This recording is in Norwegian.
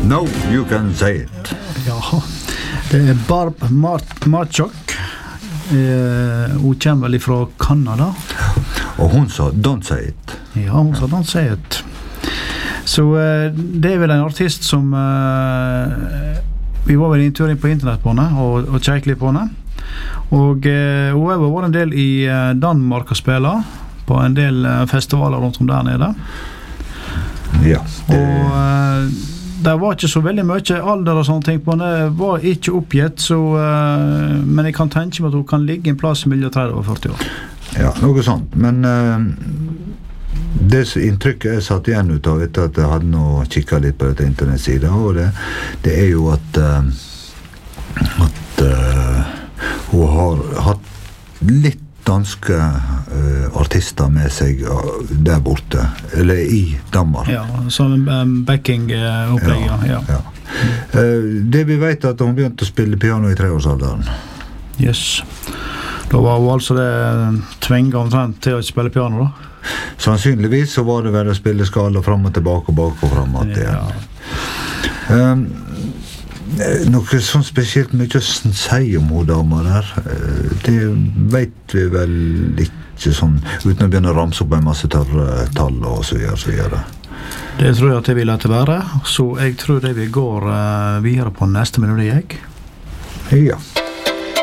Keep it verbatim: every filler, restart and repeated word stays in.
Now you can say it. Ja, det er Barb Marchuk. Eh, hun kommer vel fra Kanada. Og hun sa don't say it. Ja, hun sa don't say it. Så eh, det er vel en artist som eh, vi var vel en tur inn på internett på henne og, og kjekk litt på henne. Og eh, hun har vært en del i eh, Danmark og spiller på en del eh, festivaler rundt om der nede. Ja. Det... Og eh, det var ikke så veldig mye alder og sånne ting på henne. Det var ikke oppgitt, så, uh, men jeg kan tenke meg at hun kan ligge en plass mellom tretti og førti år. Ja, noe sånt. Men uh, det inntrykket jeg satt igjen ut av etter at jeg hadde nå kikket litt på dette internettsida, og det, det er jo at, uh, at uh, hun har hatt litt danske uh, artister med seg uh, der borte, eller i Danmark. Ja, sånn um, backing-opplegg, uh, ja. ja. ja. Uh, det vi vet er at hun begynte å spille piano i treårsalderen. Yes. Da var hun altså det tvinget omtrent til å spille piano, da? Sannsynligvis så var det vel å spille skala frem og tilbake og bak og frem at ja. Um, noe sånn spesielt mye å si om hun dama der, det vet vi vel ikke sånn, uten å begynne å ramse opp en masse tørre tall og så videre, så videre. Det tror jeg at jeg vil at det være, så jeg tror det vi går uh, videre på neste melodi, jeg. Ja.